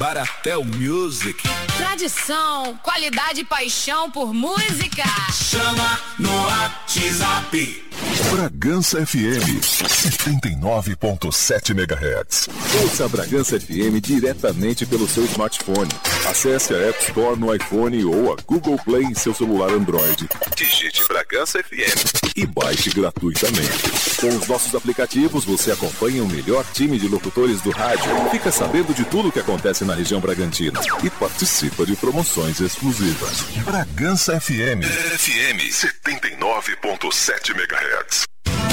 Baratel Music. Tradição, qualidade e paixão por música. Chama no WhatsApp. Bragança FM 79.7 MHz. Ouça a Bragança FM diretamente pelo seu smartphone. Acesse a App Store no iPhone ou a Google Play em seu celular Android. Digite Bragança FM e baixe gratuitamente. Com os nossos aplicativos, você acompanha o melhor time de locutores do rádio, fica sabendo de tudo o que acontece na região Bragantina e participa de promoções exclusivas. Bragança FM 79.7 MHz.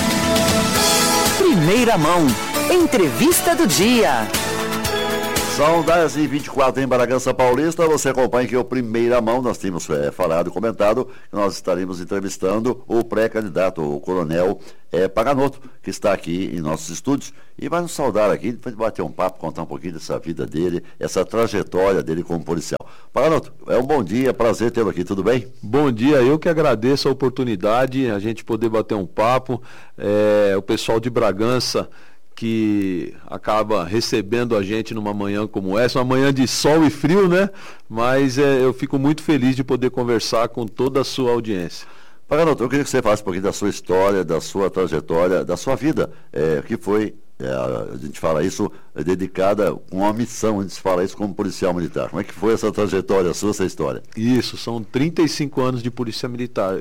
Primeira mão, entrevista do dia. São 10h24 em Bragança Paulista. Você acompanha aqui o Primeira Mão. Nós tínhamos falado e comentado que nós estaremos entrevistando o pré-candidato, o coronel Paganotto, que está aqui em nossos estúdios e vai nos saudar aqui, vai bater um papo, contar um pouquinho dessa vida dele, essa trajetória dele como policial. Paganotto, um bom dia, prazer tê-lo aqui, tudo bem? Bom dia, eu que agradeço a oportunidade, a gente poder bater um papo, o pessoal de Bragança que acaba recebendo a gente numa manhã como essa, uma manhã de sol e frio, né? Mas eu fico muito feliz de poder conversar com toda a sua audiência. Paganotto, eu queria que você falasse um pouquinho da sua história, da sua trajetória, da sua vida, que foi, a gente fala isso, dedicada com uma missão, a gente fala isso como policial militar. Como é que foi essa trajetória sua, essa história? Isso, são 35 anos de polícia militar.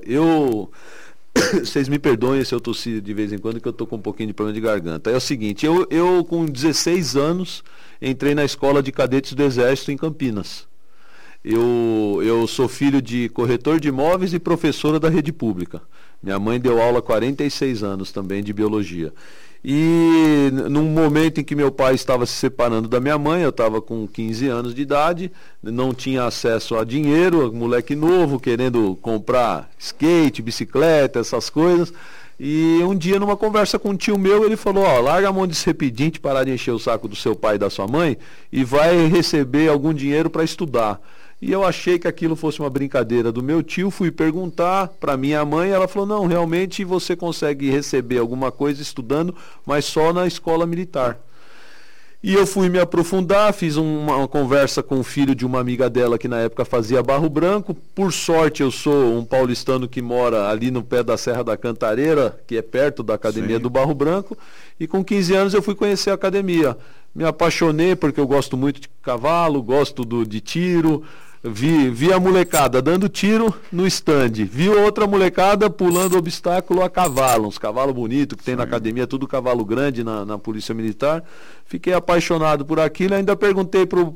Vocês me perdoem se eu tossir de vez em quando, que eu estou com um pouquinho de problema de garganta. É o seguinte, eu com 16 anos entrei na escola de cadetes do Exército em Campinas. Eu sou filho de corretor de imóveis e professora da rede pública. Minha mãe deu aula há 46 anos também de biologia. E num momento em que meu pai estava se separando da minha mãe, eu estava com 15 anos de idade, não tinha acesso a dinheiro, moleque novo, querendo comprar skate, bicicleta, essas coisas. E um dia, numa conversa com um tio meu, ele falou, larga a mão desse repidinte, parar de encher o saco do seu pai e da sua mãe, e vai receber algum dinheiro para estudar. E eu achei que aquilo fosse uma brincadeira do meu tio, fui perguntar para minha mãe, ela falou, não, realmente você consegue receber alguma coisa estudando, mas só na escola militar. E eu fui me aprofundar, fiz uma conversa com o filho de uma amiga dela que na época fazia Barro Branco. Por sorte eu sou um paulistano que mora ali no pé da Serra da Cantareira, que é perto da academia do Barro Branco, e com 15 anos eu fui conhecer a academia. Me apaixonei porque eu gosto muito de cavalo, gosto de tiro. Vi a molecada dando tiro no stand, vi outra molecada pulando obstáculo a cavalo, uns cavalos bonitos que tem na academia, tudo cavalo grande na Polícia Militar. Fiquei apaixonado por aquilo, ainda perguntei pro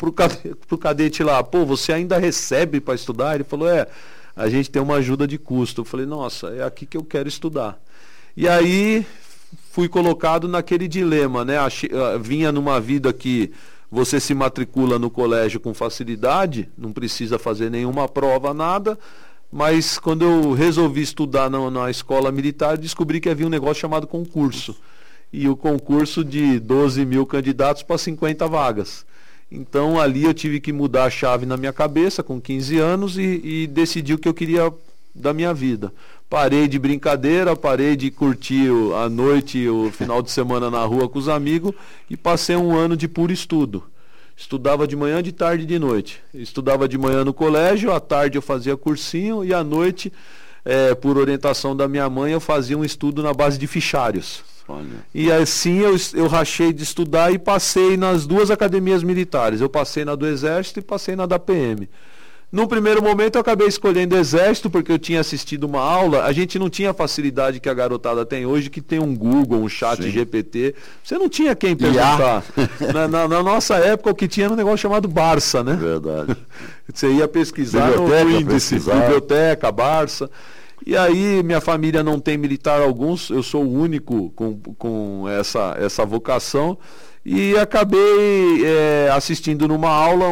cadete lá, você ainda recebe para estudar? Ele falou, a gente tem uma ajuda de custo. Eu falei, nossa, é aqui que eu quero estudar. E aí fui colocado naquele dilema, né? Vinha numa vida que você se matricula no colégio com facilidade, não precisa fazer nenhuma prova, nada, mas quando eu resolvi estudar na escola militar, descobri que havia um negócio chamado concurso. E o concurso de 12 mil candidatos para 50 vagas. Então ali eu tive que mudar a chave na minha cabeça com 15 anos e decidi o que eu queria da minha vida. Parei de brincadeira, parei de curtir a noite, o final de semana na rua com os amigos e passei um ano de puro estudo. Estudava de manhã, de tarde e de noite. Estudava de manhã no colégio, à tarde eu fazia cursinho e à noite, por orientação da minha mãe, eu fazia um estudo na base de fichários. Olha. E assim eu rachei de estudar e passei nas duas academias militares. Eu passei na do Exército e passei na da PM. Num primeiro momento eu acabei escolhendo Exército porque eu tinha assistido uma aula. A gente não tinha a facilidade que a garotada tem hoje, que tem um Google, um chat GPT. Você não tinha quem perguntar. Na nossa época o que tinha era um negócio chamado Barça, né? Verdade. Você ia pesquisar no índice, biblioteca, Barça. E aí minha família não tem militar alguns, eu sou o único com essa vocação. E acabei assistindo numa aula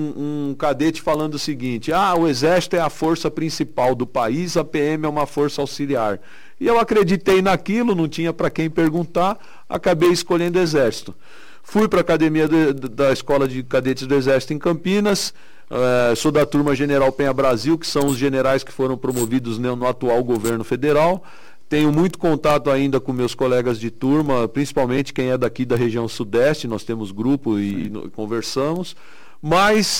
um cadete falando o seguinte, o Exército é a força principal do país, a PM é uma força auxiliar. E eu acreditei naquilo, não tinha para quem perguntar, acabei escolhendo o Exército. Fui para a academia da Escola de Cadetes do Exército em Campinas, sou da turma General Penha Brasil, que são os generais que foram promovidos no atual governo federal. Tenho muito contato ainda com meus colegas de turma, principalmente quem é daqui da região sudeste, nós temos grupo e conversamos, Mas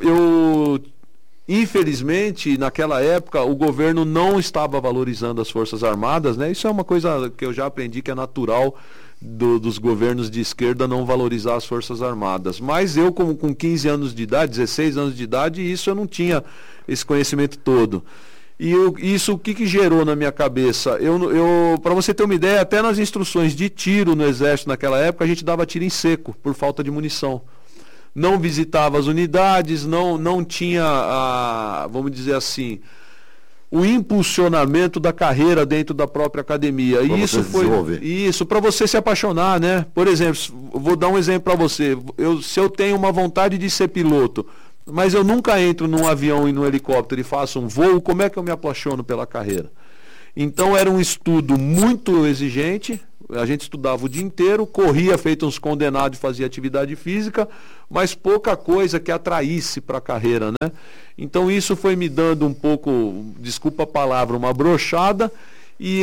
infelizmente, naquela época, o governo não estava valorizando as Forças Armadas, né? Isso é uma coisa que eu já aprendi que é natural dos governos de esquerda não valorizar as Forças Armadas. Mas eu, com 15 anos de idade, 16 anos de idade, isso eu não tinha esse conhecimento todo. E isso o que gerou na minha cabeça? Para você ter uma ideia, até nas instruções de tiro no Exército naquela época, a gente dava tiro em seco, por falta de munição. Não visitava as unidades, não tinha, vamos dizer assim, o impulsionamento da carreira dentro da própria academia. E isso para você se apaixonar, né? Por exemplo, vou dar um exemplo para você. Se eu tenho uma vontade de ser piloto, mas eu nunca entro num avião e num helicóptero e faço um voo, como é que eu me apaixono pela carreira? Então era um estudo muito exigente, a gente estudava o dia inteiro, corria feito uns condenados e fazia atividade física, mas pouca coisa que atraísse para a carreira, né? Então isso foi me dando um pouco, desculpa a palavra, uma brochada, e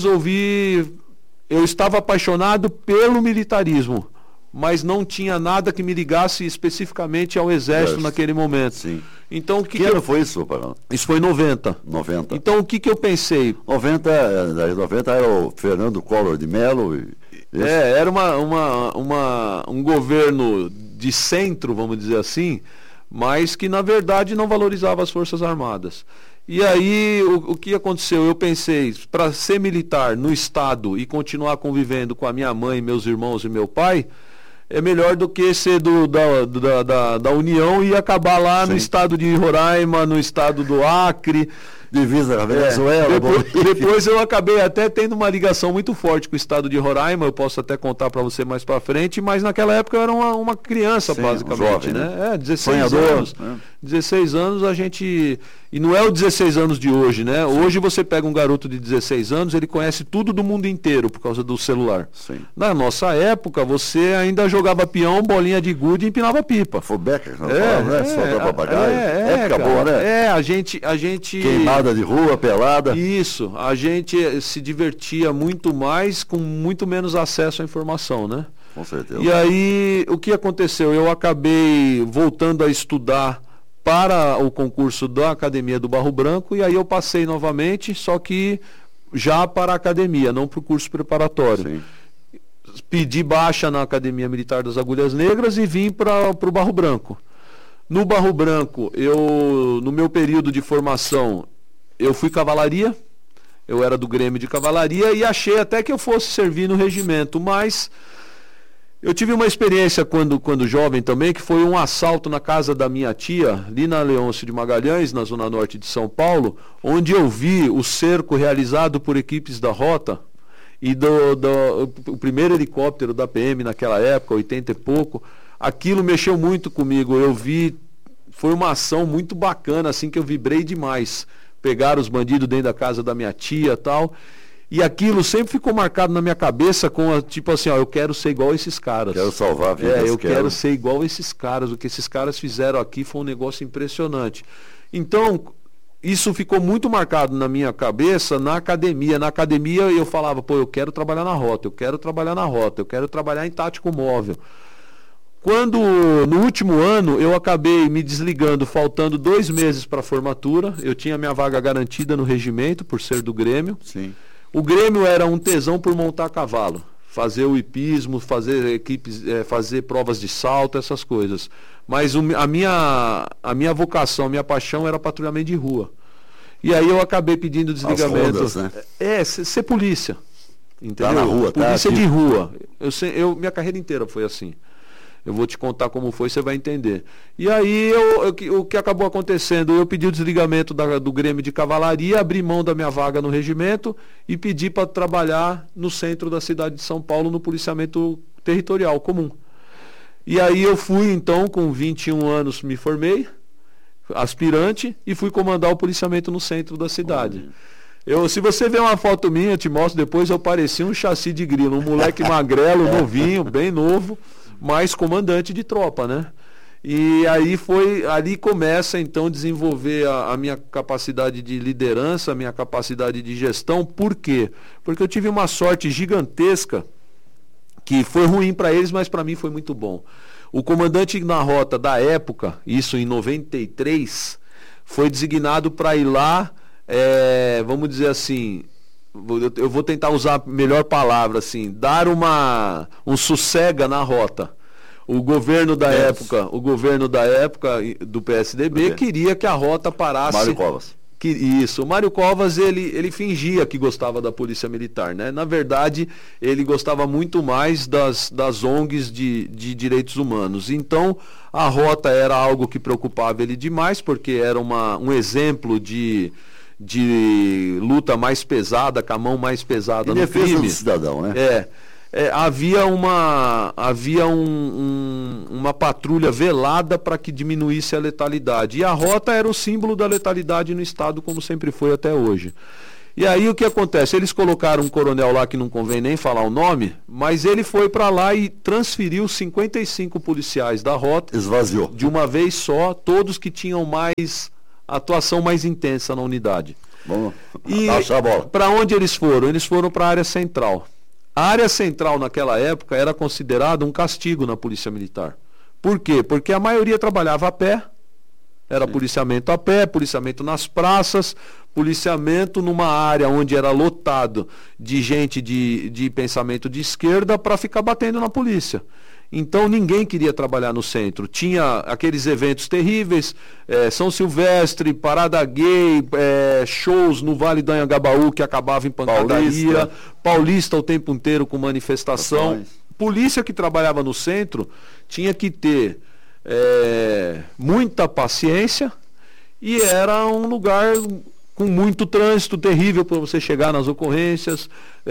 eu estava apaixonado pelo militarismo, mas não tinha nada que me ligasse especificamente ao Exército naquele momento. Sim. Então, que ano foi isso, Parão? Isso foi em 90. 90. Então, o que eu pensei? 90 era o Fernando Collor de Mello. Era um governo de centro, vamos dizer assim, mas que, na verdade, não valorizava as Forças Armadas. E aí, o que aconteceu? Eu pensei, para ser militar no Estado e continuar convivendo com a minha mãe, meus irmãos e meu pai, é melhor do que ser da União e acabar lá no estado de Roraima, no estado do Acre. Divisa na Venezuela. Depois eu acabei até tendo uma ligação muito forte com o estado de Roraima, eu posso até contar para você mais para frente, mas naquela época eu era uma criança, basicamente, um jovem, né? 16 anos. Né? 16 anos a gente... E não é o 16 anos de hoje, né? Sim. Hoje você pega um garoto de 16 anos, ele conhece tudo do mundo inteiro por causa do celular. Sim. Na nossa época, você ainda jogava peão, bolinha de gude e empinava pipa. Fubeca, né? Solta papagaio. Época boa, né? A gente... Queimada de rua, pelada. Isso, a gente se divertia muito mais com muito menos acesso à informação, né? Com certeza. E aí, o que aconteceu? Eu acabei voltando a estudar para o concurso da Academia do Barro Branco, e aí eu passei novamente, só que já para a academia, não para o curso preparatório. Sim. Pedi baixa na Academia Militar das Agulhas Negras e vim para o Barro Branco. No Barro Branco, no meu período de formação, eu fui cavalaria, eu era do Grêmio de Cavalaria e achei até que eu fosse servir no regimento, mas eu tive uma experiência quando jovem também, que foi um assalto na casa da minha tia, ali na Leôncio de Magalhães, na zona norte de São Paulo, onde eu vi o cerco realizado por equipes da Rota e o primeiro helicóptero da PM naquela época, 80 e pouco. Aquilo mexeu muito comigo, eu vi, foi uma ação muito bacana, assim, que eu vibrei demais. Pegaram os bandidos dentro da casa da minha tia e tal. E aquilo sempre ficou marcado na minha cabeça com, tipo assim, ó, eu quero ser igual a esses caras. Quero salvar vidas. Eu quero ser igual a esses caras. O que esses caras fizeram aqui foi um negócio impressionante. Então, isso ficou muito marcado na minha cabeça na academia. Na academia eu falava, pô, eu quero trabalhar na rota, eu quero trabalhar na rota, eu quero trabalhar em tático móvel. Quando, no último ano, eu acabei me desligando, faltando 2 meses para a formatura, eu tinha minha vaga garantida no regimento, por ser do Grêmio. Sim. O Grêmio era um tesão por montar cavalo, fazer o hipismo, fazer equipes, fazer provas de salto, essas coisas. Mas a minha vocação, a minha paixão era patrulhamento de rua. E aí eu acabei pedindo desligamento. Rondas, né? Ser polícia. Entendeu? Tá na rua, polícia tá? de rua. Minha carreira inteira foi assim. Eu vou te contar como foi, você vai entender. E aí, o que acabou acontecendo? Eu pedi o desligamento do Grêmio de Cavalaria, abri mão da minha vaga no regimento e pedi para trabalhar no centro da cidade de São Paulo, no policiamento territorial comum. E aí eu fui, então, com 21 anos, me formei, aspirante, e fui comandar o policiamento no centro da cidade. Se você ver uma foto minha, eu te mostro depois, eu parecia um chassi de grilo, um moleque magrelo, novinho, bem novo, mas comandante de tropa, né? E aí ali começa então a desenvolver a minha capacidade de liderança, a minha capacidade de gestão. Por quê? Porque eu tive uma sorte gigantesca, que foi ruim para eles, mas para mim foi muito bom. O comandante na rota da época, isso em 93, foi designado para ir lá, vamos dizer assim, eu vou tentar usar a melhor palavra, assim, dar um sossega na rota. O governo da época do PSDB queria que a rota parasse. Mário Covas. Isso, o Mário Covas, ele fingia que gostava da Polícia Militar, né? Na verdade, ele gostava muito mais das ONGs de direitos humanos. Então, a rota era algo que preocupava ele demais, porque era um exemplo de luta mais pesada, com a mão mais pesada no crime. Em defesa do cidadão, né? Havia uma patrulha velada para que diminuísse a letalidade. E a rota era o símbolo da letalidade no Estado, como sempre foi até hoje. E aí o que acontece? Eles colocaram um coronel lá que não convém nem falar o nome, mas ele foi para lá e transferiu 55 policiais da rota. Esvaziou. De uma vez só, todos que tinham atuação mais intensa na unidade. Vamos achar a bola. Para onde eles foram? Eles foram para a área central. A área central naquela época era considerada um castigo na Polícia Militar. Por quê? Porque a maioria trabalhava a pé, era policiamento a pé, policiamento nas praças, policiamento numa área onde era lotado de gente de pensamento de esquerda para ficar batendo na polícia. Então ninguém queria trabalhar no centro. Tinha aqueles eventos terríveis, São Silvestre, Parada Gay, shows no Vale do Anhangabaú que acabavam em pancadaria, Paulista o tempo inteiro com manifestação. Polícia que trabalhava no centro tinha que ter muita paciência e era um lugar com muito trânsito, terrível para você chegar nas ocorrências,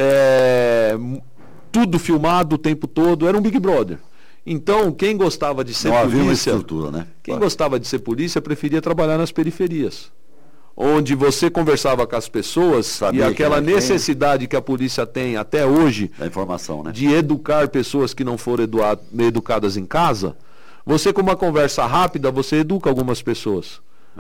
tudo filmado o tempo todo, era um Big Brother. Então, quem gostava de ser polícia, havia uma estrutura, né? Quem gostava de ser polícia preferia trabalhar nas periferias, onde você conversava com as pessoas e aquela necessidade que a polícia tem até hoje da informação, né? De educar pessoas que não foram educadas em casa. Você, com uma conversa rápida, você educa algumas pessoas,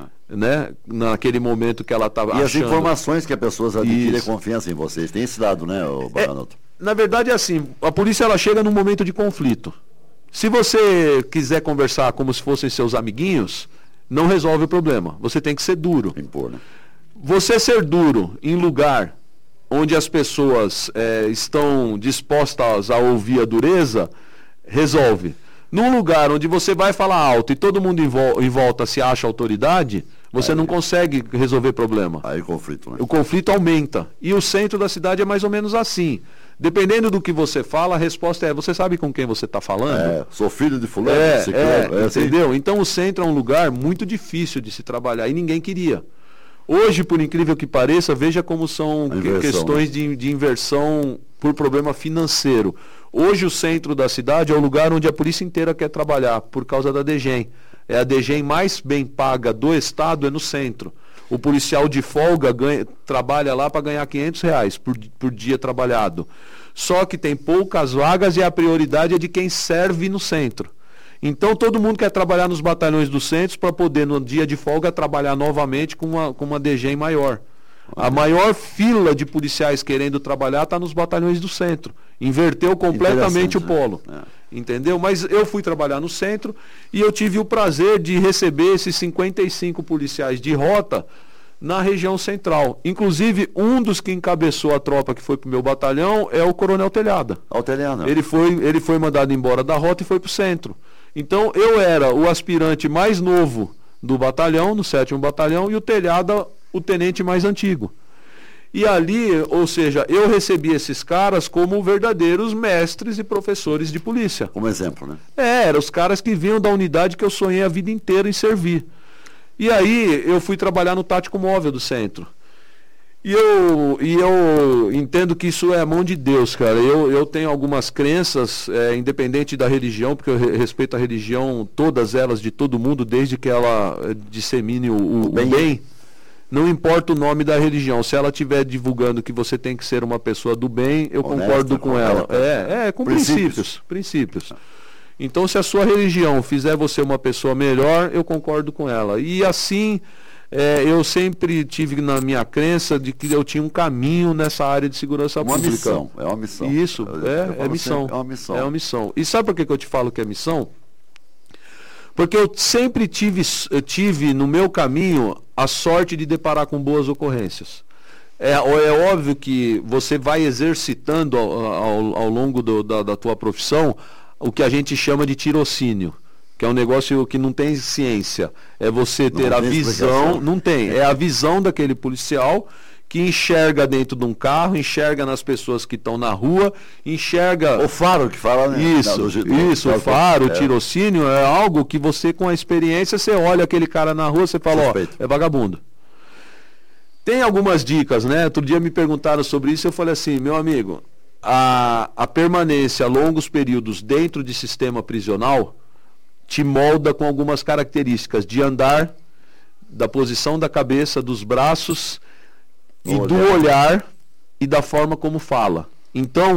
né? Naquele momento que ela estava achando. E as informações que as pessoas adquirem confiança em vocês. Tem esse lado, né, Baganuto? Na verdade é assim, a polícia ela chega num momento de conflito. Se você quiser conversar como se fossem seus amiguinhos, não resolve o problema. Você tem que ser duro. Impor, né? Você ser duro em lugar onde as pessoas estão dispostas a ouvir a dureza, resolve. Num lugar onde você vai falar alto e todo mundo em volta se acha autoridade, você não consegue resolver problema. Aí o conflito, né? O conflito aumenta. E o centro da cidade é mais ou menos assim. Dependendo do que você fala, a resposta é: você sabe com quem você está falando? Sou filho de fulano. Entendeu? Assim. Então o centro é um lugar muito difícil de se trabalhar e ninguém queria. Hoje, por incrível que pareça, veja como são questões de inversão por problema financeiro. Hoje o centro da cidade é o lugar onde a polícia inteira quer trabalhar, por causa da DGEM. A DGEM mais bem paga do estado é no centro. O policial de folga trabalha lá para ganhar R$500 por dia trabalhado. Só que tem poucas vagas e a prioridade é de quem serve no centro. Então todo mundo quer trabalhar nos batalhões do centro para poder, no dia de folga, trabalhar novamente com uma DGEM maior. A maior fila de policiais querendo trabalhar está nos batalhões do centro. Inverteu completamente o polo. Entendeu? Mas eu fui trabalhar no centro e eu tive o prazer de receber esses 55 policiais de rota na região central. Inclusive, um dos que encabeçou a tropa que foi para o meu batalhão é o Coronel Telhada. Ele foi mandado embora da rota e foi para o centro. Então, eu era o aspirante mais novo do batalhão, no 7º Batalhão, e o Telhada, o tenente mais antigo. E ali, ou seja, eu recebi esses caras como verdadeiros mestres e professores de polícia. Como exemplo, né? Eram os caras que vinham da unidade que eu sonhei a vida inteira em servir. E aí eu fui trabalhar no tático móvel do centro. E eu entendo que isso é a mão de Deus, cara. Eu tenho algumas crenças, independente da religião, porque eu respeito a religião, todas elas, de todo mundo, desde que ela dissemine o bem. Não importa o nome da religião, se ela estiver divulgando que você tem que ser uma pessoa do bem, eu concordo com ela. Com princípios. Então, se a sua religião fizer você uma pessoa melhor, eu concordo com ela. E assim, eu sempre tive na minha crença de que eu tinha um caminho nessa área de segurança pública. É uma missão. Isso, é missão. É uma missão. É uma missão. E sabe por que eu te falo que é missão? Porque eu sempre tive no meu caminho a sorte de deparar com boas ocorrências. É óbvio que você vai exercitando ao longo da tua profissão o que a gente chama de tirocínio, que é um negócio que não tem ciência. É você ter a visão, não tem, é a visão daquele policial que enxerga dentro de um carro, enxerga nas pessoas que estão na rua, enxerga... O faro que fala, né? Isso, o faro, o tirocínio, é algo que você, com a experiência, você olha aquele cara na rua, você fala, é vagabundo. Tem algumas dicas, né? Outro dia me perguntaram sobre isso, eu falei assim, meu amigo, a permanência a longos períodos dentro de sistema prisional te molda com algumas características de andar, da posição da cabeça, dos braços e do olhar e da forma como fala. Então,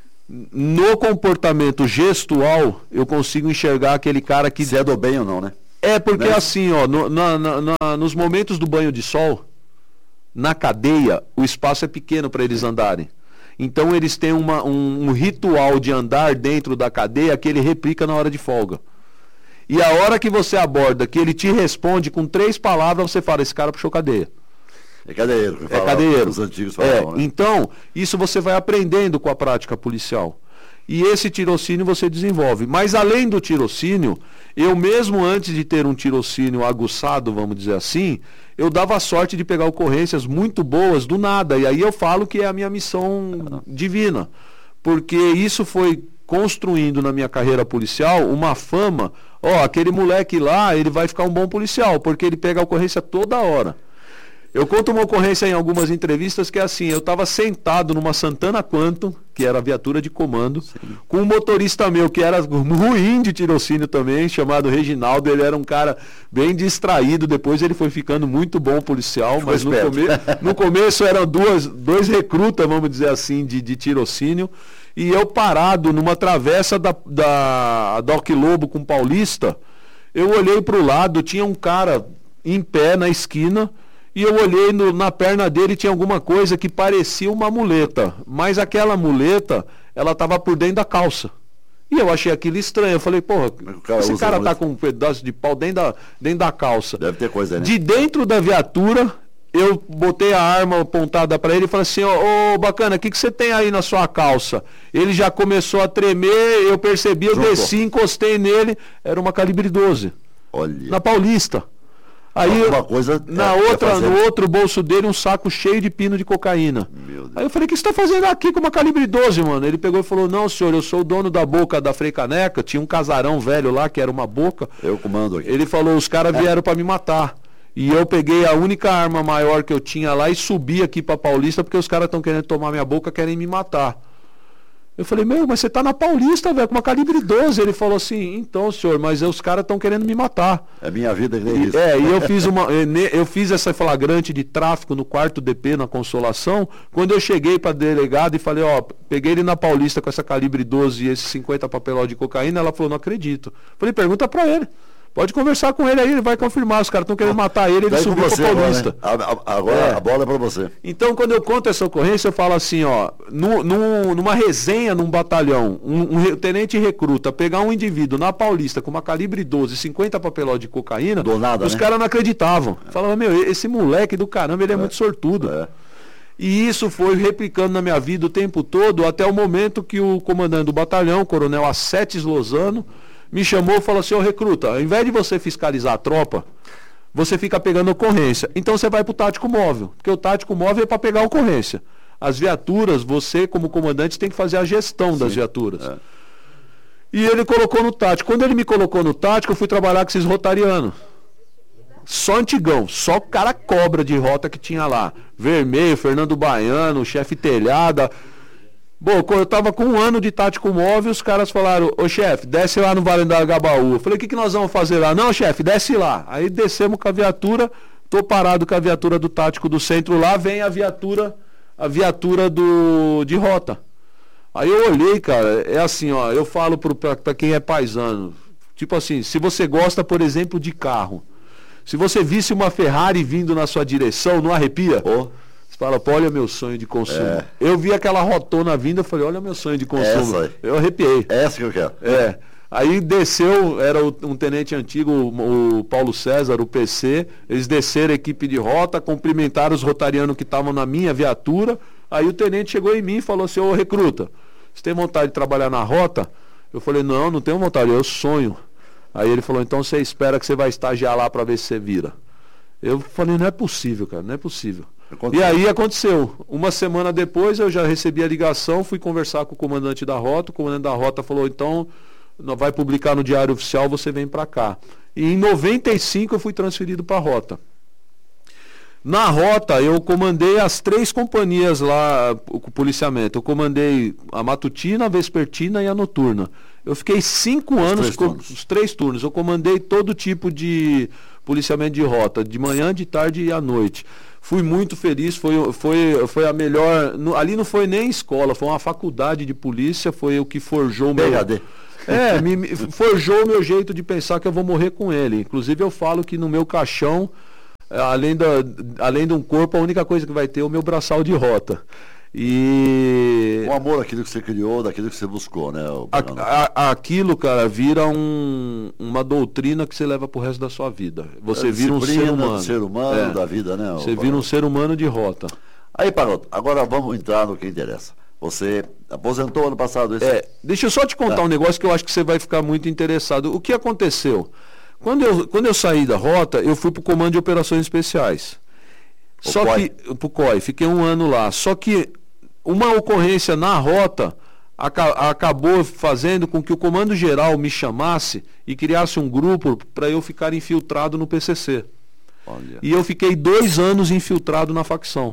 no comportamento gestual, eu consigo enxergar aquele cara que... Se é do bem ou não, né? É porque assim, ó, nos momentos do banho de sol, na cadeia, o espaço é pequeno para eles andarem. Então eles têm um ritual de andar dentro da cadeia que ele replica na hora de folga. E a hora que você aborda, que ele te responde com 3 palavras, você fala, esse cara puxou cadeia. É cadeieiro. É cadeieiro. Os antigos falavam, né? Então, isso você vai aprendendo com a prática policial. E esse tirocínio você desenvolve. Mas além do tirocínio, eu mesmo antes de ter um tirocínio aguçado, vamos dizer assim, eu dava a sorte de pegar ocorrências muito boas do nada. E aí eu falo que é a minha missão divina. Porque isso foi construindo na minha carreira policial uma fama. Aquele moleque lá, ele vai ficar um bom policial, porque ele pega a ocorrência toda hora. Eu conto uma ocorrência em algumas entrevistas que é assim, eu estava sentado numa Santana Quantum, que era a viatura de comando, com um motorista meu que era ruim de tirocínio também, chamado Reginaldo. Ele era um cara bem distraído, depois ele foi ficando muito bom policial, mas no começo eram dois recrutas, vamos dizer assim, de tirocínio, e eu parado numa travessa da Doc Lobo com Paulista, eu olhei para o lado, tinha um cara em pé na esquina, e eu olhei na perna dele, tinha alguma coisa que parecia uma muleta. Mas aquela muleta, ela estava por dentro da calça. E eu achei aquilo estranho. Eu falei, porra, esse cara tá com um pedaço de pau dentro da calça. Deve ter coisa, né? De dentro da viatura, eu botei a arma apontada para ele e falei assim, ô bacana, o que você tem aí na sua calça? Ele já começou a tremer, eu percebi, eu desci, encostei nele, era uma calibre 12. Olha. Na Paulista. Aí, no outro bolso dele, um saco cheio de pino de cocaína. Aí eu falei, o que você está fazendo aqui com uma calibre 12, mano? Ele pegou e falou, não, senhor, eu sou o dono da boca da Frei Caneca, tinha um casarão velho lá, que era uma boca. Eu comando aqui. Ele falou, os caras vieram para me matar. E eu peguei a única arma maior que eu tinha lá e subi aqui para Paulista, porque os caras estão querendo tomar minha boca, querem me matar. Eu falei, mas você tá na Paulista, velho, com uma calibre 12. Ele falou assim, então, senhor, mas os caras estão querendo me matar. É minha vida que nem isso. E eu fiz essa flagrante de tráfico no 4º DP, na Consolação. Quando eu cheguei para delegado e falei, peguei ele na Paulista com essa calibre 12 e esses 50 papeló de cocaína, ela falou, não acredito. Falei, pergunta para ele. Pode conversar com ele aí, ele vai confirmar. Os caras estão querendo matar ele subiu para Paulista. Agora a bola é para você. Então, quando eu conto essa ocorrência, eu falo assim, numa resenha num batalhão, um tenente recruta pegar um indivíduo na Paulista com uma calibre 12, 50 papeló de cocaína, os caras não acreditavam. Falavam, esse moleque do caramba, ele é muito sortudo. E isso foi replicando na minha vida o tempo todo, até o momento que o comandante do batalhão, o coronel Assetes Lozano, me chamou e falou assim, recruta, ao invés de você fiscalizar a tropa, você fica pegando ocorrência. Então você vai pro tático móvel, porque o tático móvel é para pegar ocorrência. As viaturas, você como comandante tem que fazer a gestão das viaturas. E ele colocou no tático. Quando ele me colocou no tático, eu fui trabalhar com esses rotarianos. Só antigão, só cara cobra de rota que tinha lá. Vermelho, Fernando Baiano, chefe Telhada. Bom, quando eu tava com 1 ano de tático móvel, os caras falaram, chefe, desce lá no Vale do Agabaú. Eu falei, o que nós vamos fazer lá? Não, chefe, desce lá. Aí descemos com a viatura, tô parado com a viatura do tático do centro lá, vem a viatura de rota. Aí eu olhei, cara, é assim, eu falo pra quem é paisano, tipo assim, se você gosta, por exemplo, de carro, se você visse uma Ferrari vindo na sua direção, não arrepia? Fala, pô, olha meu sonho de consumo. Eu vi aquela rotona vindo, eu falei, olha meu sonho de consumo. Eu arrepiei. Essa que eu quero. Aí desceu, era um tenente antigo, o Paulo César, o PC, eles desceram a equipe de rota, cumprimentaram os rotarianos que estavam na minha viatura. Aí o tenente chegou em mim e falou assim: ô recruta, você tem vontade de trabalhar na rota? Eu falei: não tenho vontade, eu sonho. Aí ele falou: então você espera que você vai estagiar lá para ver se você vira. Eu falei: não é possível, cara, não é possível. E aí aconteceu. Uma semana depois eu já recebi a ligação, fui conversar com o comandante da rota. O comandante da rota falou: então vai publicar no Diário Oficial, você vem para cá. E em 95 eu fui transferido para a rota. Na rota eu comandei as 3 companhias lá, o policiamento. Eu comandei a matutina, a vespertina e a noturna. Eu fiquei 5 anos com os 3 turnos. Eu comandei todo tipo de policiamento de rota, de manhã, de tarde e à noite. Fui muito feliz, foi a melhor. Ali não foi nem escola, foi uma faculdade de polícia, foi o que forjou o meu. Forjou o meu jeito de pensar que eu vou morrer com ele. Inclusive eu falo que no meu caixão, além de um corpo, a única coisa que vai ter é o meu braçal de rota. E o amor àquilo que você criou, daquilo que você buscou, né? Aquilo, cara, vira uma doutrina que você leva pro resto da sua vida. Você vira um ser humano. Da vida, né? Você vira um ser humano de rota. Aí, Paroto, agora vamos entrar no que interessa. Você aposentou ano passado? Deixa eu só te contar um negócio que eu acho que você vai ficar muito interessado. O que aconteceu? Quando eu saí da rota, eu fui pro Comando de Operações Especiais. Pro COI, fiquei 1 ano lá. Só que uma ocorrência na rota acabou fazendo com que o Comando Geral me chamasse e criasse um grupo para eu ficar infiltrado no PCC. Olha. E eu fiquei 2 anos infiltrado na facção.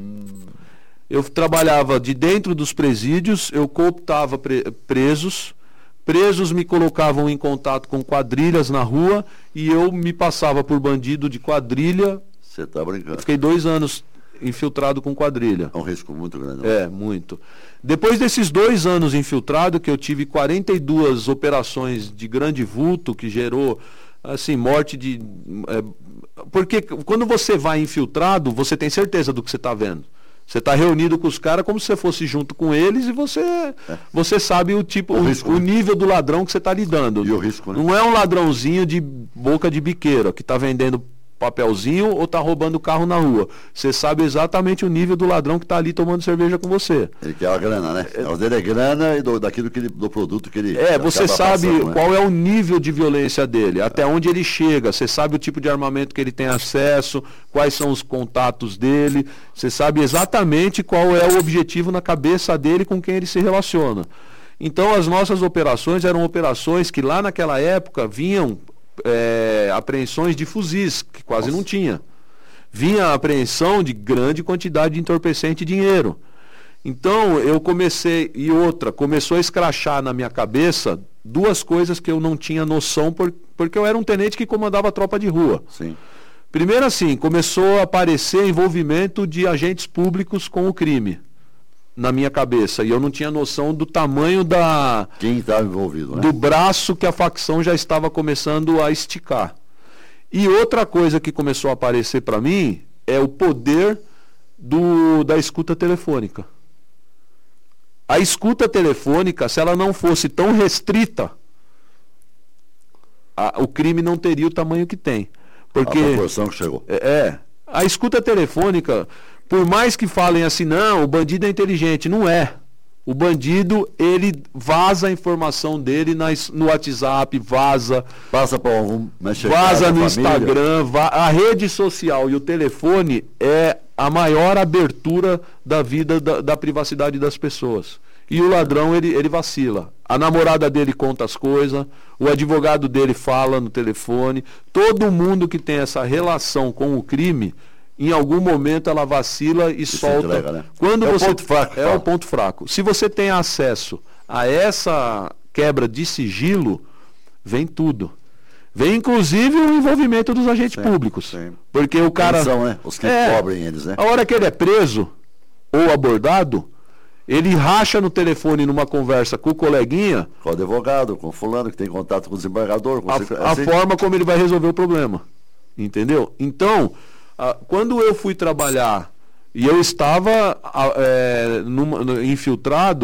Eu trabalhava de dentro dos presídios, eu cooptava presos me colocavam em contato com quadrilhas na rua e eu me passava por bandido de quadrilha. Você tá brincando. Fiquei 2 anos infiltrado com quadrilha. É um risco muito grande. Muito. Depois desses 2 anos infiltrado, que eu tive 42 operações de grande vulto, que gerou, assim, morte de... porque quando você vai infiltrado, você tem certeza do que você está vendo. Você está reunido com os caras como se você fosse junto com eles e você sabe o nível do ladrão que você está lidando. E o risco, né? Não é um ladrãozinho de boca de biqueiro que está vendendo papelzinho ou está roubando carro na rua. Você sabe exatamente o nível do ladrão que está ali tomando cerveja com você. Ele quer a grana, né? O dele é grana e do produto que ele... você sabe qual é o nível de violência dele, até onde ele chega, você sabe o tipo de armamento que ele tem acesso, quais são os contatos dele, você sabe exatamente qual é o objetivo na cabeça dele com quem ele se relaciona. Então as nossas operações eram operações que lá naquela época vinham apreensões de fuzis, que quase não tinha. Vinha a apreensão de grande quantidade de entorpecente e dinheiro. Então eu começou a escrachar na minha cabeça 2 coisas que eu não tinha noção, porque eu era um tenente que comandava a tropa de rua. Sim. Primeiro, assim, começou a aparecer envolvimento de agentes públicos com o crime na minha cabeça, e eu não tinha noção do tamanho quem estava envolvido, né? Do braço que a facção já estava começando a esticar. E outra coisa que começou a aparecer para mim é o poder da escuta telefônica. A escuta telefônica, se ela não fosse tão restrita, o crime não teria o tamanho que tem. Porque a proporção que chegou. A escuta telefônica, por mais que falem assim, não, o bandido é inteligente, não é. O bandido, ele vaza a informação dele no WhatsApp, passa para algum, vaza no Instagram, a rede social e o telefone é a maior abertura da vida, da privacidade das pessoas. E o ladrão, ele vacila. A namorada dele conta as coisas, o advogado dele fala no telefone, todo mundo que tem essa relação com o crime, em algum momento ela vacila e solta. Entrega, né? O ponto fraco. É o ponto fraco. Se você tem acesso a essa quebra de sigilo, vem tudo. Vem inclusive o envolvimento dos agentes públicos. Sim. Porque o cara... são, né? Os que cobrem eles, né? A hora que ele é preso ou abordado, ele racha no telefone numa conversa com o coleguinha... Com o advogado, com o fulano que tem contato com o desembargador. A forma como ele vai resolver o problema. Entendeu? Então... Quando eu fui trabalhar e eu estava infiltrado,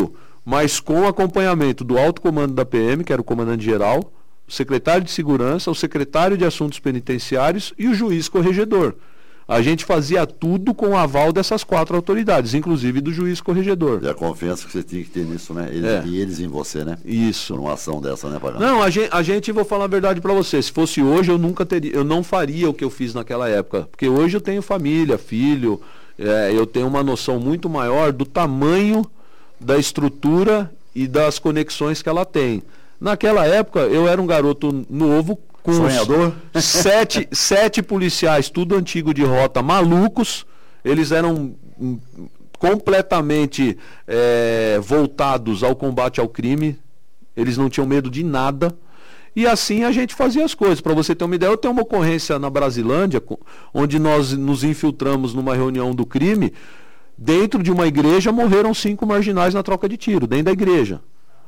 mas com acompanhamento do alto comando da PM, que era o comandante-geral, o secretário de Segurança, o secretário de Assuntos Penitenciários e o juiz corregedor. A gente fazia tudo com o aval dessas 4 autoridades, inclusive do juiz corregedor. E a confiança que você tinha que ter nisso, né? E eles em você, né? Isso. Por uma ação dessa, né, Pagano? Não, a gente, vou falar a verdade para você, se fosse hoje eu não faria o que eu fiz naquela época, porque hoje eu tenho família, filho, eu tenho uma noção muito maior do tamanho da estrutura e das conexões que ela tem. Naquela época eu era um garoto novo, com sonhador, 7 policiais, tudo antigo de rota, malucos. Eles eram completamente voltados ao combate ao crime. Eles não tinham medo de nada. E assim a gente fazia as coisas. Para você ter uma ideia, eu tenho uma ocorrência na Brasilândia, onde nós nos infiltramos numa reunião do crime. Dentro de uma igreja morreram 5 marginais na troca de tiro, dentro da igreja.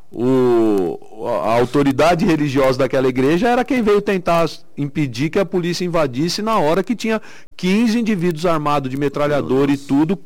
A autoridade religiosa daquela igreja era quem veio tentar impedir que a polícia invadisse na hora que tinha 15 indivíduos armados de metralhador e tudo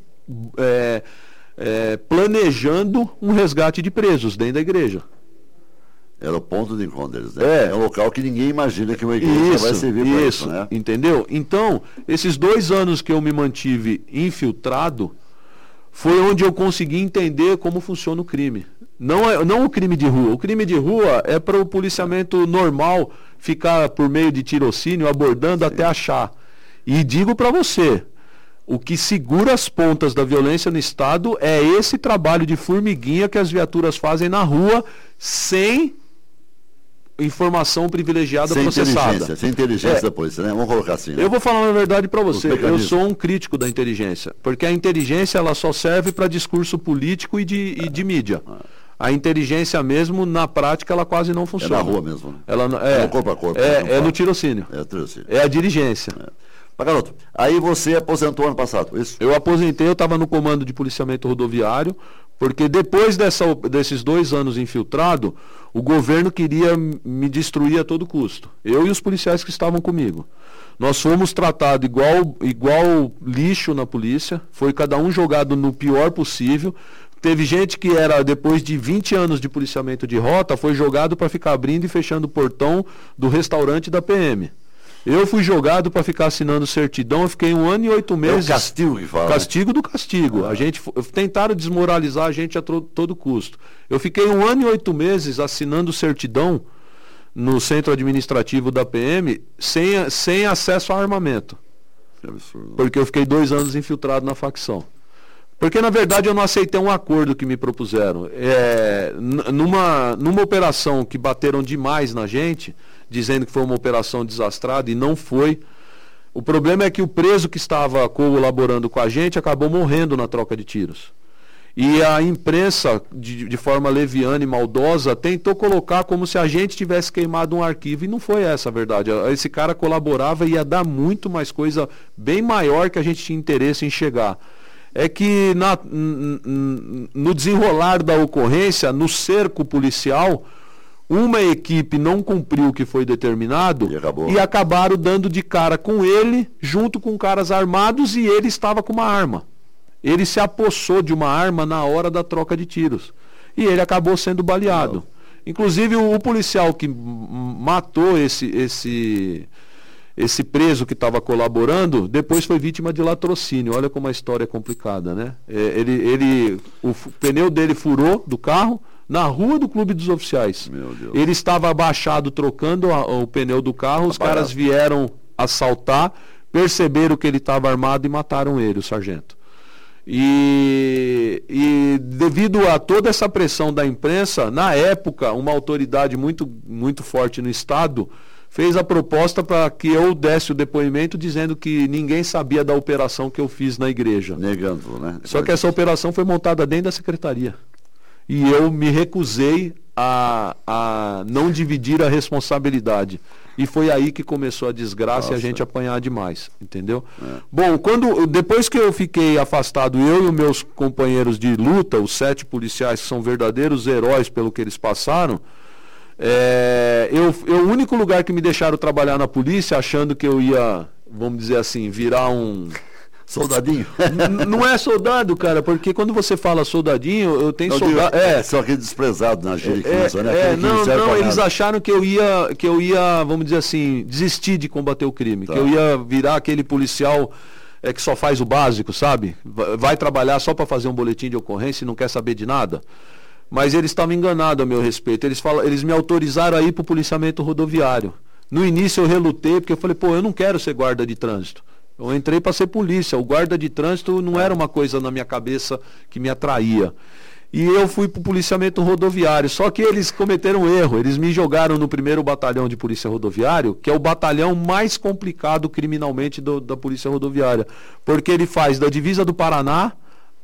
planejando um resgate de presos dentro da igreja. Era o ponto de encontro deles, né? É um local que ninguém imagina que uma igreja vai servir para isso, né? Entendeu? Então, esses 2 anos que eu me mantive infiltrado foi onde eu consegui entender como funciona o crime. Não o crime de rua. O crime de rua é para o policiamento normal ficar por meio de tirocínio abordando até achar. E digo para você, o que segura as pontas da violência no Estado é esse trabalho de formiguinha que as viaturas fazem na rua sem informação privilegiada processada. Sem inteligência da polícia, né? Vamos colocar assim. Né? Eu vou falar uma verdade para você. Eu sou um crítico da inteligência, porque a inteligência ela só serve para discurso político e de mídia. A inteligência mesmo, na prática, ela quase não funciona. É na rua mesmo, né? Ela no corpo a corpo. É no tirocínio. É a diligência. Mas, garoto, aí você aposentou ano passado, isso? Eu aposentei, eu estava no comando de policiamento rodoviário, porque depois desses 2 anos infiltrado, o governo queria me destruir a todo custo. Eu e os policiais que estavam comigo. Nós fomos tratados igual lixo na polícia, foi cada um jogado no pior possível. Teve gente que era, depois de 20 anos de policiamento de rota, foi jogado para ficar abrindo e fechando o portão do restaurante da PM. Eu fui jogado para ficar assinando certidão, eu fiquei 1 ano e 8 meses. É o castigo que fala. Castigo do castigo. Tentaram desmoralizar a gente a todo custo. Eu fiquei 1 ano e 8 meses assinando certidão no centro administrativo da PM sem acesso a armamento. Que absurdo. Porque eu fiquei 2 anos infiltrado na facção. Porque, na verdade, eu não aceitei um acordo que me propuseram. Numa operação que bateram demais na gente, dizendo que foi uma operação desastrada, e não foi. O problema é que o preso que estava colaborando com a gente acabou morrendo na troca de tiros. E a imprensa, de forma leviana e maldosa, tentou colocar como se a gente tivesse queimado um arquivo, e não foi essa a verdade. Esse cara colaborava e ia dar muito mais coisa, bem maior que a gente tinha interesse em chegar. É que no desenrolar da ocorrência, no cerco policial, uma equipe não cumpriu o que foi determinado e acabaram dando de cara com ele, junto com caras armados, e ele estava com uma arma. Ele se apossou de uma arma na hora da troca de tiros. E ele acabou sendo baleado. Não. Inclusive o policial que matou esse preso que estava colaborando, depois foi vítima de latrocínio. Olha como a história é complicada, né? O pneu dele furou do carro na rua do Clube dos Oficiais. Meu Deus. Ele estava abaixado trocando o pneu do carro, os caras vieram assaltar, perceberam que ele estava armado e mataram ele, o sargento. E devido a toda essa pressão da imprensa, na época, uma autoridade muito, muito forte no estado fez a proposta para que eu desse o depoimento dizendo que ninguém sabia da operação que eu fiz na igreja. Negando, né? Só que essa operação foi montada dentro da secretaria. E eu me recusei a não dividir a responsabilidade. E foi aí que começou a desgraça. Nossa. E a gente apanhar demais, entendeu? Bom, depois que eu fiquei afastado, eu e os meus companheiros de luta, os 7 policiais que são verdadeiros heróis pelo que eles passaram, o único lugar que me deixaram trabalhar na polícia, achando que eu ia, vamos dizer assim, virar um Soldadinho? Não é soldado, cara, porque quando você fala soldadinho, eu tenho soldado. Só aquele desprezado na gíria que começou, né? Não, eles acharam que eu ia, vamos dizer assim, desistir de combater o crime, que eu ia virar aquele policial que só faz o básico, sabe? Vai trabalhar só para fazer um boletim de ocorrência e não quer saber de nada. Mas eles estavam enganados a meu respeito. Eles me autorizaram a ir para o policiamento rodoviário. No início eu relutei, porque eu falei, eu não quero ser guarda de trânsito. Eu entrei para ser polícia. O guarda de trânsito não era uma coisa na minha cabeça que me atraía. E eu fui para o policiamento rodoviário. Só que eles cometeram um erro. Eles me jogaram no 1º batalhão de polícia rodoviário, que é o batalhão mais complicado criminalmente da polícia rodoviária. Porque ele faz da divisa do Paraná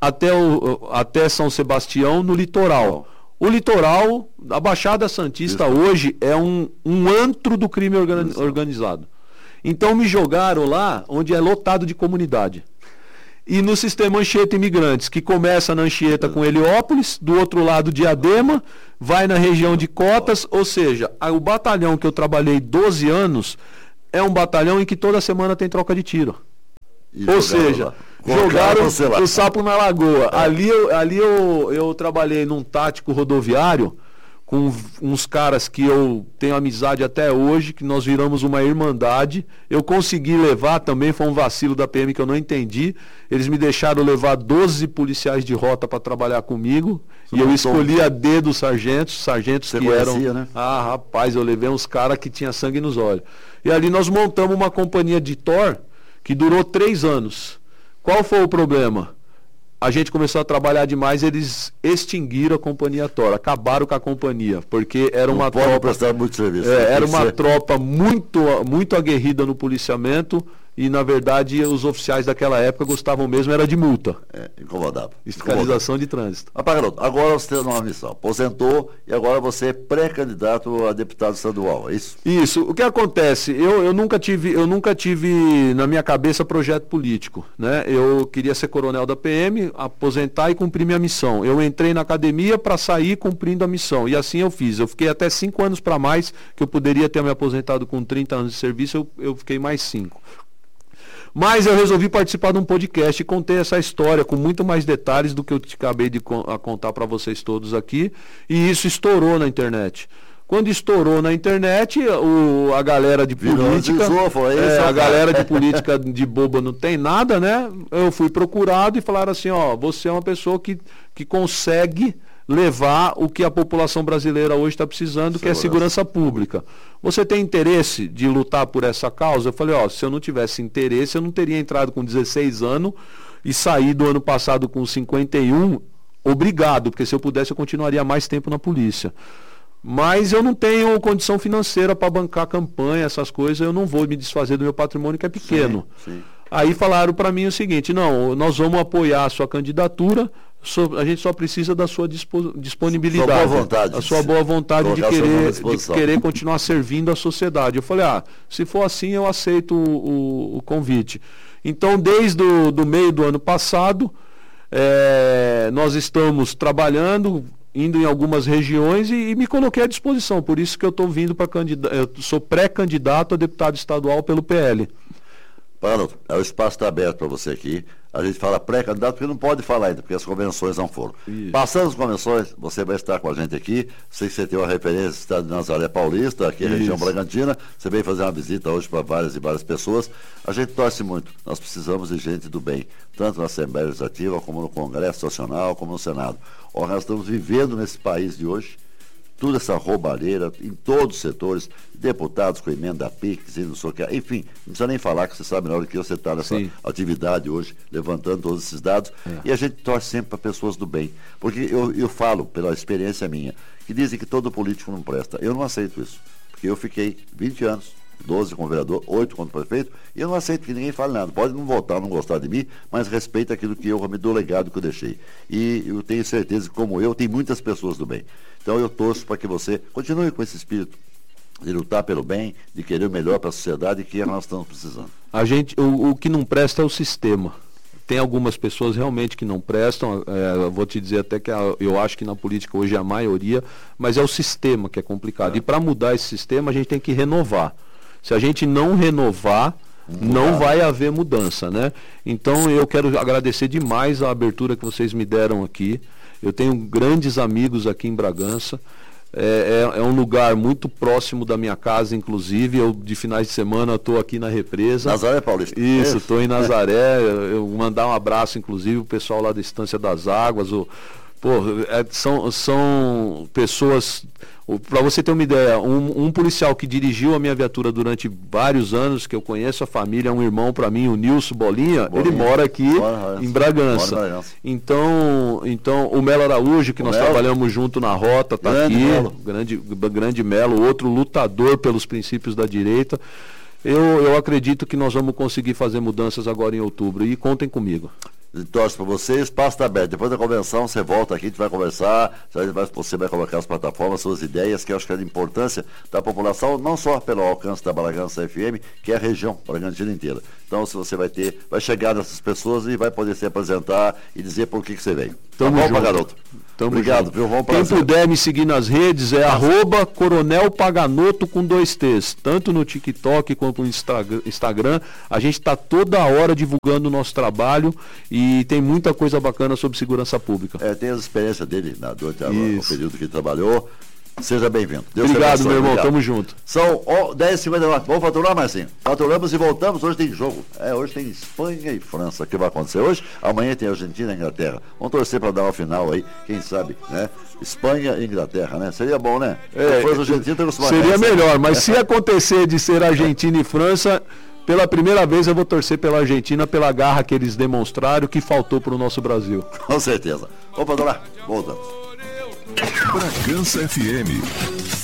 até São Sebastião, no litoral. O litoral, a Baixada Santista hoje é um antro do crime organizado. Então me jogaram lá onde é lotado de comunidade. E no sistema Anchieta Imigrantes, que começa na Anchieta com Heliópolis, do outro lado Diadema, vai na região de Cotas, ou seja, o batalhão que eu trabalhei 12 anos é um batalhão em que toda semana tem troca de tiro. Ou seja, jogaram o sapo na lagoa. Ali eu trabalhei num tático rodoviário com uns caras que eu tenho amizade até hoje, que nós viramos uma irmandade. Eu consegui levar também, foi um vacilo da PM que eu não entendi. Eles me deixaram levar 12 policiais de rota para trabalhar comigo. E eu escolhi a dedo os sargentos que eram... Né? Ah, rapaz, eu levei uns caras que tinham sangue nos olhos. E ali nós montamos uma companhia de Thor que durou 3 anos. Qual foi o problema? A gente começou a trabalhar demais, eles extinguiram a companhia Thor, acabaram com a companhia, porque era uma tropa... prestar muito serviço. Era uma tropa muito aguerrida no policiamento e, na verdade, os oficiais daquela época gostavam mesmo, era de multa. Incomodava. Fiscalização de trânsito. Garoto, agora você tem uma missão. Aposentou e agora você é pré-candidato a deputado estadual, é isso? Isso. O que acontece? Eu nunca tive na minha cabeça projeto político, né? Eu queria ser coronel da PM, aposentar e cumprir minha missão. Eu entrei na academia para sair cumprindo a missão. E assim eu fiz. Eu fiquei até 5 anos para mais, que eu poderia ter me aposentado com 30 anos de serviço, eu fiquei mais 5. Mas eu resolvi participar de um podcast e contei essa história com muito mais detalhes do que eu acabei de contar para vocês todos aqui. E isso estourou na internet. Quando estourou na internet, a galera de política... a galera de política de boba não tem nada, né? Eu fui procurado e falaram assim, você é uma pessoa que consegue levar o que a população brasileira hoje está precisando, que é segurança pública. Você tem interesse de lutar por essa causa? Eu falei, se eu não tivesse interesse, eu não teria entrado com 16 anos e saído ano passado com 51, obrigado, porque se eu pudesse eu continuaria mais tempo na polícia. Mas eu não tenho condição financeira para bancar campanha, essas coisas, eu não vou me desfazer do meu patrimônio que é pequeno. Sim. Aí falaram para mim o seguinte, não, nós vamos apoiar a sua candidatura, a gente só precisa da sua disponibilidade, a sua boa vontade de querer continuar servindo a sociedade. Eu falei, se for assim eu aceito o convite. Então desde o meio do ano passado, nós estamos trabalhando, indo em algumas regiões e me coloquei à disposição, por isso que eu estou vindo para candidato, eu sou pré-candidato a deputado estadual pelo PL. Paulo, o espaço está aberto para você aqui. A gente fala pré-candidato porque não pode falar ainda, porque as convenções não foram. Isso. Passando as convenções, você vai estar com a gente aqui. Sei que você tem uma referência, Estado de Nazaré Paulista, aqui na região Bragantina. Você veio fazer uma visita hoje para várias e várias pessoas. A gente torce muito. Nós precisamos de gente do bem, tanto na Assembleia Legislativa, como no Congresso Nacional, como no Senado. Nós estamos vivendo nesse país de hoje toda essa roubalheira em todos os setores, deputados com emenda PIX e não sei o que, enfim, não precisa nem falar, que você sabe na hora que você está nessa atividade hoje, levantando todos esses dados, e a gente torce sempre para pessoas do bem, porque eu falo, pela experiência minha, que dizem que todo político não presta. Eu não aceito isso, porque eu fiquei 20 anos, 12 como vereador, 8 como prefeito, e eu não aceito que ninguém fale nada. Pode não votar, não gostar de mim, mas respeita aquilo que eu me dou legado que eu deixei. E eu tenho certeza que, como eu, tem muitas pessoas do bem. Então eu torço para que você continue com esse espírito de lutar pelo bem, de querer o melhor para a sociedade, que nós estamos precisando. O que não presta é o sistema. Tem algumas pessoas realmente que não prestam, eu vou te dizer até que eu acho que na política hoje é a maioria, mas é o sistema que é complicado. E para mudar esse sistema a gente tem que renovar. Se a gente não renovar, não vai haver mudança, né? Então eu quero agradecer demais a abertura que vocês me deram aqui. Eu tenho grandes amigos aqui em Bragança. É um lugar muito próximo da minha casa, inclusive. Eu de finais de semana estou aqui na Represa. Nazaré Paulista. Isso, estou em Nazaré. Eu mandar um abraço, inclusive, o pessoal lá da Estância das Águas. São pessoas. Para você ter uma ideia, um policial que dirigiu a minha viatura durante vários anos, que eu conheço a família, é um irmão para mim, o Nilson Bolinha, ele mora aqui em Bragança. Então o Melo Araújo, que nós trabalhamos junto na rota, está aqui, Melo. Grande Melo, outro lutador pelos princípios da direita. Eu acredito que nós vamos conseguir fazer mudanças agora em outubro, e contem comigo. Torce para você, espaço está aberto. Depois da convenção, você volta aqui, a gente vai conversar, você vai colocar as plataformas, suas ideias, que eu acho que é de importância da população, não só pelo alcance da Bragança FM, que é a região Bragantina inteira. Então, se você vai chegar nessas pessoas e vai poder se apresentar e dizer por que você veio. Tamo junto, garoto. Obrigado, viu? Quem puder me seguir nas redes é @Coronel Paganoto com 2 T's, tanto no TikTok quanto no Instagram. A gente está toda hora divulgando o nosso trabalho e tem muita coisa bacana sobre segurança pública. Tem as experiências dele durante o período que ele trabalhou. Seja bem-vindo. Obrigado, meu irmão. Tamo junto. São 10h59. Vamos faturar, Marcinho? Faturamos e voltamos. Hoje tem jogo. Hoje tem Espanha e França. O que vai acontecer hoje? Amanhã tem Argentina e Inglaterra. Vamos torcer para dar uma final aí. Quem sabe, né? Espanha e Inglaterra, né? Seria bom, né? Depois a Argentina tem seria melhor, mas se acontecer de ser Argentina e França, pela primeira vez eu vou torcer pela Argentina, pela garra que eles demonstraram, que faltou para o nosso Brasil. Com certeza. Vamos faturar. Voltamos. Bragança FM.